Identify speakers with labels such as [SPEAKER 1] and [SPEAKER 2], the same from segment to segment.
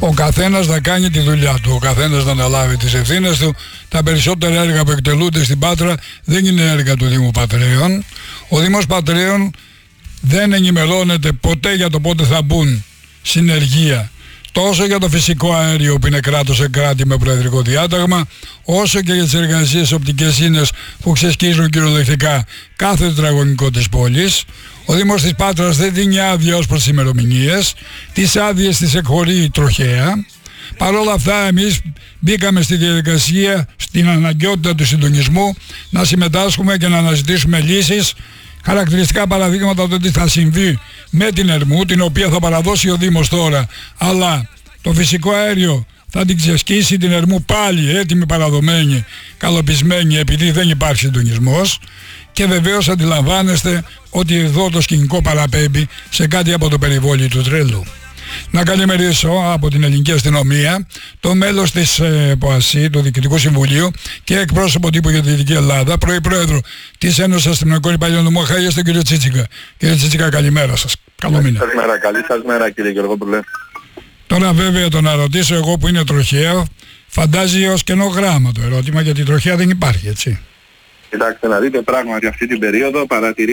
[SPEAKER 1] Ο καθένας θα κάνει τη δουλειά του, ο καθένας θα αναλάβει τις ευθύνες του. Τα περισσότερα έργα που εκτελούνται στην Πάτρα δεν είναι έργα του Δήμου Πατρέων. Ο Δήμος Πατρέων δεν ενημερώνεται ποτέ για το πότε θα μπουν συνεργεία, τόσο για το φυσικό αέριο που είναι κράτος σε κράτη με προεδρικό διάταγμα, όσο και για τις εργασίες οπτικές ίνες που ξεσκίζουν κυριολεκτικά κάθε τετραγωνικό της πόλης. Ο Δήμος της Πάτρας δεν δίνει άδεια ως προς τις ημερομηνίες, τις άδειες τις εκχωρεί τροχαία. Παρ' όλα αυτά εμείς μπήκαμε στη διαδικασία, στην αναγκαιότητα του συντονισμού, να συμμετάσχουμε και να αναζητήσουμε λύσεις. Χαρακτηριστικά παραδείγματα το τι θα συμβεί με την Ερμού, την οποία θα παραδώσει ο Δήμος τώρα, αλλά το φυσικό αέριο θα την ξεσκίσει την Ερμού πάλι έτοιμη, παραδομένη, καλοπισμένη, επειδή δεν υπάρχει συντονισμός. Και βεβαίως αντιλαμβάνεστε ότι εδώ το σκηνικό παραπέμπει σε κάτι από το περιβόλι του τρέλου. Να καλημερίσω από την Ελληνική Αστυνομία το μέλος της ΠΟΑΣΥ, του Διοικητικού Συμβουλίου και εκπρόσωπο τύπου για τη Δυτική Ελλάδα, πρώην Πρόεδρο της Ένωσης Αστυνομικών Υπαλλήλων του ΜΟΧΑΙΑ, τον κύριο Τσίτσικα. Κύριε Τσίτσικα, καλημέρα σας. Καλό μήνα.
[SPEAKER 2] Καλή σας μέρα, κύριε Γεωργόπουλε.
[SPEAKER 1] Τώρα βέβαια το να ρωτήσω εγώ που είναι τροχαίο, φαντάζει ως κενό γράμμα το ερώτημα, γιατί η τροχαία δεν υπάρχει, έτσι.
[SPEAKER 2] Κοιτάξτε να δείτε, πράγματι αυτή την περίοδο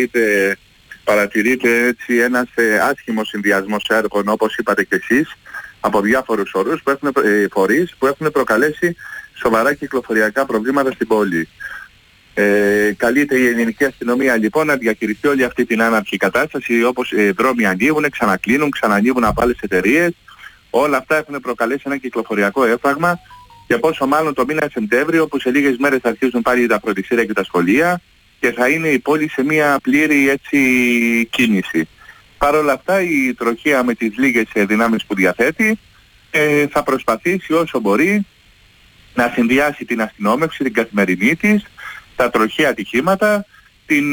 [SPEAKER 2] παρατηρείται έτσι ένας άσχημος συνδυασμός έργων, όπως είπατε και εσείς, από διάφορους φορείς που έχουν προκαλέσει σοβαρά κυκλοφοριακά προβλήματα στην πόλη. Καλείται η ελληνική αστυνομία λοιπόν να διακηρυθεί όλη αυτή την άναρχη κατάσταση, όπως δρόμοι ανοίγουν, ξανανοίγουν από άλλες εταιρείες. Όλα αυτά έχουν προκαλέσει ένα κυκλοφοριακό έφραγμα, και πόσο μάλλον το μήνα Σεπτέμβριο, που σε λίγες μέρες θα αρχίζουν πάλι τα φροντιστήρια και τα σχολεία και θα είναι η πόλη σε μια πλήρη έτσι κίνηση. Παρ' όλα αυτά η τροχαία με τις λίγες δυνάμεις που διαθέτει θα προσπαθήσει όσο μπορεί να συνδυάσει την αστυνόμευση, την καθημερινή της, τα τροχαία ατυχήματα, την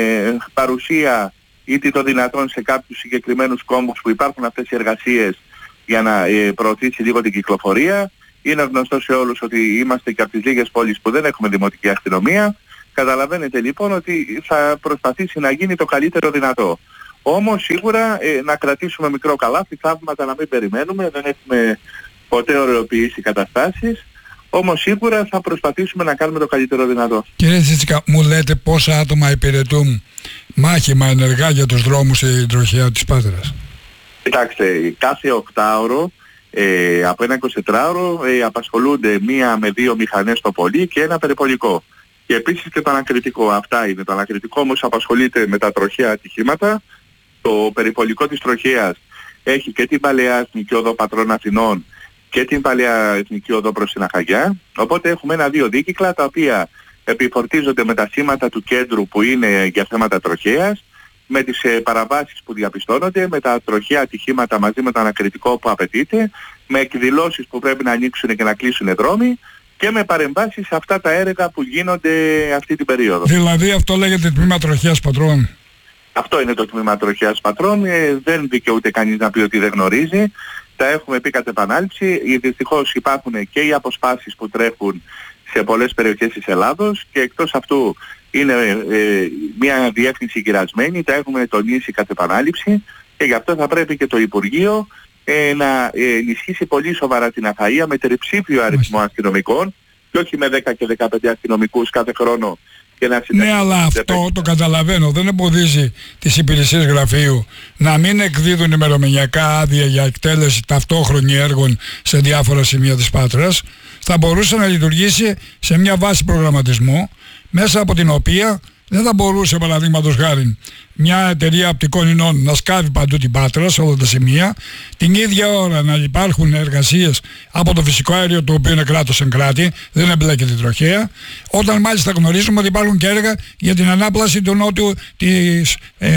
[SPEAKER 2] παρουσία είτε το δυνατόν σε κάποιους συγκεκριμένους κόμβους που υπάρχουν αυτές οι εργασίες για να προωθήσει λίγο την κυκλοφορία. Είναι γνωστό σε όλους ότι είμαστε και από τις λίγες πόλεις που δεν έχουμε δημοτική αστυνομία. Καταλαβαίνετε λοιπόν ότι θα προσπαθήσει να γίνει το καλύτερο δυνατό. Όμως σίγουρα να κρατήσουμε μικρό καλάθι, θαύματα να μην περιμένουμε, δεν έχουμε ποτέ ωρεοποιήσει καταστάσεις. Όμως σίγουρα θα προσπαθήσουμε να κάνουμε το καλύτερο δυνατό.
[SPEAKER 1] Κύριε Τσίτσικα, μου λέτε πόσα άτομα υπηρετούν μάχημα ενεργά για τους δρόμους στην τροχαία της Πάτρας?
[SPEAKER 2] Κοιτάξτε, κάθε 8ωρο από ένα 24ωρο απασχολούνται 1 με 2 μηχανές το πολύ και ένα περιπολικό. Και επίσης και το ανακριτικό. Αυτά είναι. Το ανακριτικό όμως απασχολείται με τα τροχαία ατυχήματα. Το περιπολικό της τροχαίας έχει και την παλαιά Εθνική Οδό Πατρών Αθηνών και την παλαιά Εθνική Οδό προς την Αχαγιά. Οπότε έχουμε 1-2 δίκυκλα τα οποία επιφορτίζονται με τα σήματα του κέντρου που είναι για θέματα τροχαίας, με τις παραβάσεις που διαπιστώνονται, με τα τροχαία ατυχήματα μαζί με το ανακριτικό που απαιτείται, με εκδηλώσεις που πρέπει να ανοίξουν και να κλείσουν δρόμοι και με παρεμβάσεις σε αυτά τα έργα που γίνονται αυτή την περίοδο. Δηλαδή
[SPEAKER 1] αυτό λέγεται τμήμα τροχαίας πατρών?
[SPEAKER 2] Αυτό είναι το τμήμα τροχαίας πατρών. Δεν δικαιούται κανείς να πει ότι δεν γνωρίζει. Τα έχουμε πει κατ' επανάληψη. Δυστυχώς υπάρχουν και οι αποσπάσεις που τρέχουν σε πολλές περιοχές της Ελλάδος και εκτός αυτού είναι μια διεύθυνση γυρασμένη, τα έχουμε τονίσει κατ' επανάληψη και γι' αυτό θα πρέπει και το Υπουργείο να ενισχύσει πολύ σοβαρά την Αχαΐα με τριψήφιο αριθμό αστυνομικών και όχι με 10 και 15 αστυνομικούς κάθε χρόνο.
[SPEAKER 1] Ναι, αλλά αυτό το καταλαβαίνω. Δεν εμποδίζει τις υπηρεσίες γραφείου να μην εκδίδουν ημερομηνιακά άδεια για εκτέλεση ταυτόχρονη έργων σε διάφορα σημεία της Πάτρας. Θα μπορούσε να λειτουργήσει σε μια βάση προγραμματισμού, μέσα από την οποία δεν θα μπορούσε, παραδείγματος χάρη, μια εταιρεία οπτικών ινών να σκάβει παντού την Πάτρα σε όλα τα σημεία, την ίδια ώρα να υπάρχουν εργασίες από το φυσικό αέριο, το οποίο είναι κράτος εν κράτη, δεν εμπλέκεται τροχαία, όταν μάλιστα γνωρίζουμε ότι υπάρχουν και έργα για την ανάπλαση του νότιου της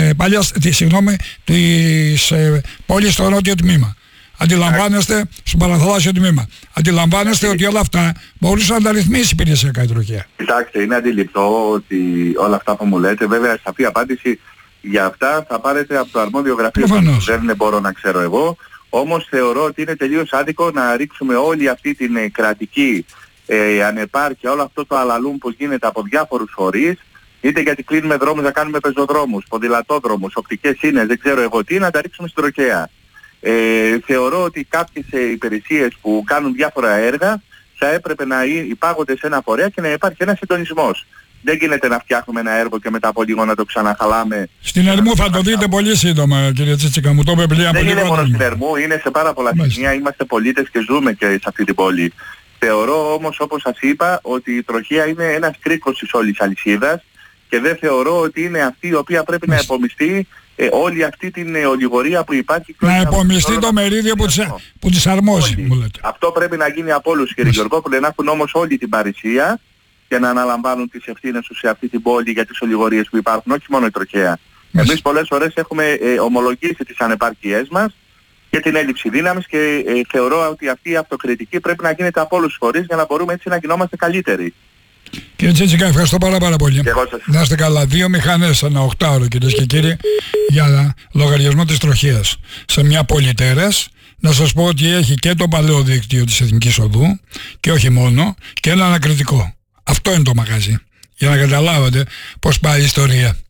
[SPEAKER 1] πόλης στο νότιο τμήμα. Αντιλαμβάνεστε, στο παραθαλάσσιο τμήμα. Αντιλαμβάνεστε ότι όλα αυτά μπορούσε να τα ρυθμίσει η υπηρεσιακά η τροχαία.
[SPEAKER 2] Κοιτάξτε, είναι αντιληπτό ότι όλα αυτά που μου λέτε, βέβαια σαφή απάντηση για αυτά θα πάρετε από το αρμόδιο γραφείο. Δεν μπορώ να ξέρω εγώ. Όμως θεωρώ ότι είναι τελείως άδικο να ρίξουμε όλη αυτή την κρατική ανεπάρκεια, όλο αυτό το αλαλούμ που γίνεται από διάφορους φορείς, είτε γιατί κλείνουμε δρόμους να κάνουμε πεζοδρόμους, ποδηλατόδρομους, οπτικές ίνες, δεν ξέρω εγώ τι, να τα ρίξουμε στην τροχαία. Θεωρώ ότι κάποιες υπηρεσίες που κάνουν διάφορα έργα θα έπρεπε να υπάγονται σε ένα φορέα και να υπάρχει ένας συντονισμός. Δεν γίνεται να φτιάχνουμε ένα έργο και μετά από λίγο να το ξαναχαλάμε.
[SPEAKER 1] Στην Ερμού θα το δείτε πολύ σύντομα, κύριε Τσίτσικα, μου το είπε πριν από λίγο.
[SPEAKER 2] Δεν είναι μόνο στην Ερμού, είναι σε πάρα πολλά σημεία. Είμαστε πολίτες και ζούμε και σε αυτή την πόλη. Θεωρώ όμως, όπως σας είπα, ότι η τροχέα είναι ένας κρίκος της όλης αλυσίδας και δεν θεωρώ ότι είναι αυτή η οποία πρέπει να επομιστεί όλη αυτή την ολιγορία που υπάρχει.
[SPEAKER 1] Να επομιστεί το μερίδιο που της αρμόζει, μου λέτε.
[SPEAKER 2] Αυτό πρέπει να γίνει από όλους, κύριε Γεωργόπουλε, να έχουν όμως όλη την παρησία και να αναλαμβάνουν τις ευθύνες τους σε αυτή την πόλη για τις ολιγορίες που υπάρχουν, όχι μόνο η τροχέα. Εμείς πολλές φορές έχουμε ομολογήσει τις ανεπάρκειές μας και την έλλειψη δύναμης και θεωρώ ότι αυτή η αυτοκριτική πρέπει να γίνεται από όλους τους φορείς για να μπορούμε έτσι να γινόμαστε καλύτεροι.
[SPEAKER 1] Κύριε Τσίτσικα, ευχαριστώ πάρα πολύ. Να είστε καλά. 2 μηχανές ένα 8ωρο, κυρίες και κύριοι, για λογαριασμό της τροχέας. Σε μια πόλη τέρας, να σας πω ότι έχει και το παλαιό δίκτυο της Εθνικής Οδού και όχι μόνο, και ένα ανακριτικό. Αυτό είναι το μαγαζί. Για να καταλάβετε πώς πάει η ιστορία.